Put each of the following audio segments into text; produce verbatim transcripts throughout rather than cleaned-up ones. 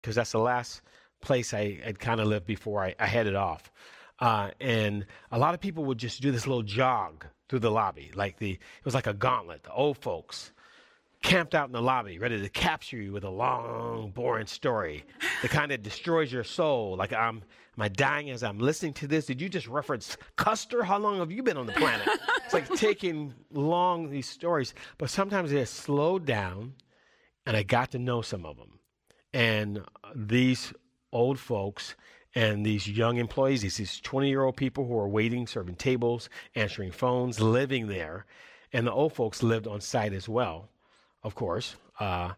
because that's the last place I had kind of lived before I, I headed off. Uh, and a lot of people would just do this little jog through the lobby. Like the, it was like a gauntlet. The old folks camped out in the lobby, ready to capture you with a long, boring story, the kind that destroys your soul. Like, I'm, am I dying as I'm listening to this? Did you just reference Custer? How long have you been on the planet? It's like taking long, these stories. But sometimes they slowed down, and I got to know some of them. And these old folks and these young employees, these, these twenty-year-old people who are waiting, serving tables, answering phones, living there. And the old folks lived on site as well, of course. Uh,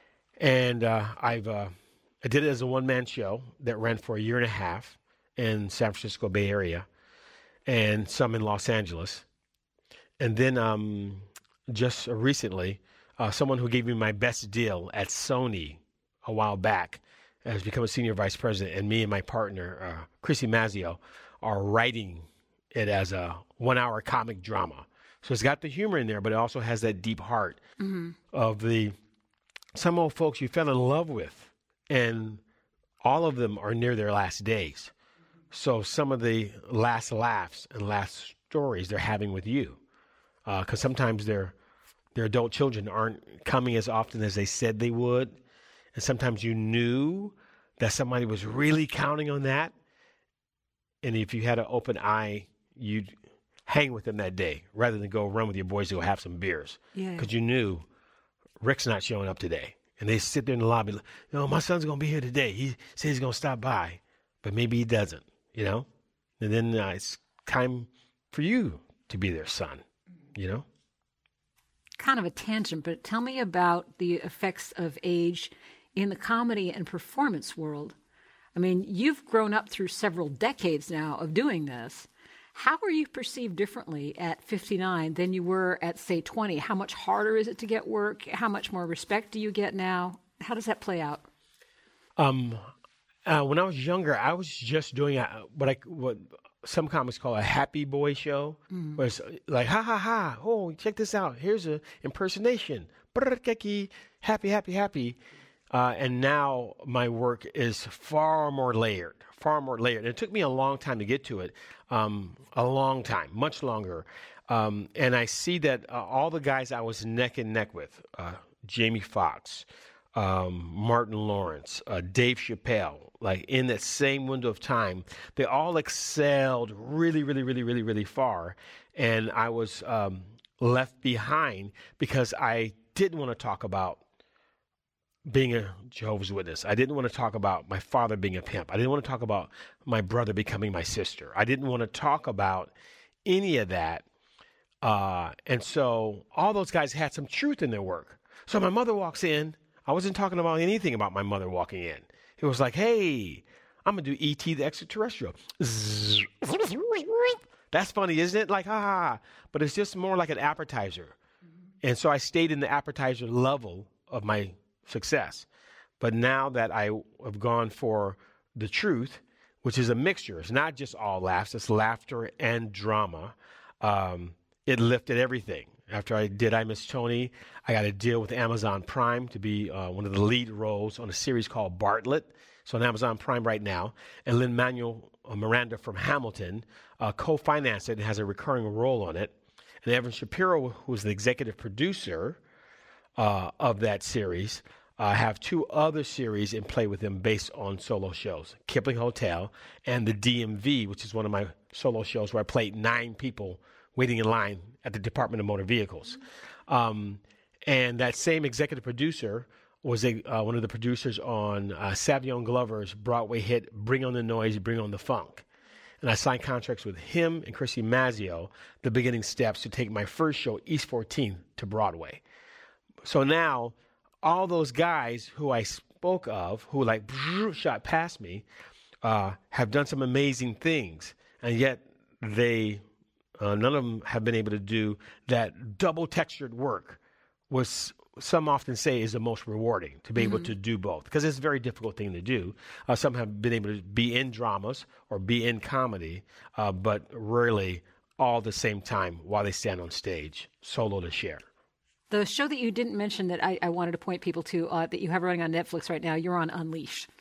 and uh, I've uh, I did it as a one-man show that ran for a year and a half in San Francisco Bay Area and some in Los Angeles. And then um, just recently, uh, someone who gave me my best deal at Sony a while back has become a senior vice president, and me and my partner, uh, Chrissy Mazzio, are writing it as a one-hour comic drama. So it's got the humor in there, but it also has that deep heart mm-hmm. of the some old folks you fell in love with, and all of them are near their last days. So some of the last laughs and last stories they're having with you, because uh, sometimes their their adult children aren't coming as often as they said they would, and sometimes you knew that somebody was really counting on that, and if you had an open eye, you'd hang with them that day rather than go run with your boys to go have some beers. Yeah. Because you knew Rick's not showing up today. And they sit there in the lobby, you know, my son's going to be here today. He says he's going to stop by, but maybe he doesn't, you know? And then uh, it's time for you to be their son, you know? Kind of a tangent, but tell me about the effects of age in the comedy and performance world. I mean, you've grown up through several decades now of doing this. How are you perceived differently at fifty-nine than you were at, say, twenty? How much harder is it to get work? How much more respect do you get now? How does that play out? Um, uh, when I was younger, I was just doing a, what I what some comics call a happy boy show, mm. where it's like, ha, ha, ha, oh, check this out. Here's an impersonation. Happy, happy, happy. Uh, and now my work is far more layered, far more layered. And it took me a long time to get to it, um, a long time, much longer. Um, and I see that uh, all the guys I was neck and neck with, uh, Jamie Foxx, um, Martin Lawrence, uh, Dave Chappelle, like in that same window of time, they all excelled really, really, really, really, really far. And I was um, left behind because I didn't want to talk about being a Jehovah's Witness. I didn't want to talk about my father being a pimp. I didn't want to talk about my brother becoming my sister. I didn't want to talk about any of that. Uh, and so all those guys had some truth in their work. So my mother walks in. I wasn't talking about anything about my mother walking in. It was like, hey, I'm going to do E T the extraterrestrial. That's funny, isn't it? Like, ha, ha, ha. But it's just more like an appetizer. Mm-hmm. And so I stayed in the appetizer level of my success. But now that I have gone for the truth, which is a mixture, it's not just all laughs, it's laughter and drama. Um, it lifted everything. After I did I Miss Tony, I got a deal with Amazon Prime to be uh, one of the lead roles on a series called Bartlett. So on Amazon Prime right now. And Lin-Manuel Miranda from Hamilton uh, co-financed it and has a recurring role on it. And Evan Shapiro, who was the executive producer uh, of that series, I uh, have two other series in play with him based on solo shows, Kipling Hotel and the D M V, which is one of my solo shows where I played nine people waiting in line at the Department of Motor Vehicles. Um, and that same executive producer was a, uh, one of the producers on uh, Savion Glover's Broadway hit, Bring on the Noise, Bring on the Funk. And I signed contracts with him and Chrissy Mazzio, the beginning steps to take my first show, East fourteenth, to Broadway. So now all those guys who I spoke of, who like shot past me, uh, have done some amazing things. And yet they, uh, none of them have been able to do that double textured work, which some often say is the most rewarding, to be mm-hmm. able to do both. Because it's a very difficult thing to do. Uh, some have been able to be in dramas or be in comedy, uh, but rarely all at the same time while they stand on stage, solo to share. The show that you didn't mention that I, I wanted to point people to uh, that you have running on Netflix right now, you're on Unleashed.